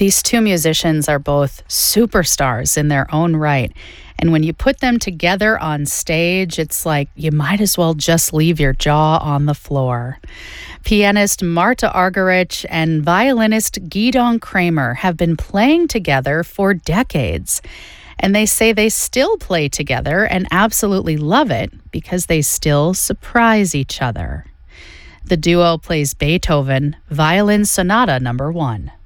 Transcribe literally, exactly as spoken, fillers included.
These two musicians are both superstars in their own right. And when you put them together on stage, it's like you might as well just leave your jaw on the floor. Pianist Marta Argerich and violinist Gidon Kramer have been playing together for decades. And they say they still play together and absolutely love it because they still surprise each other. The duo plays Beethoven Violin Sonata Number One.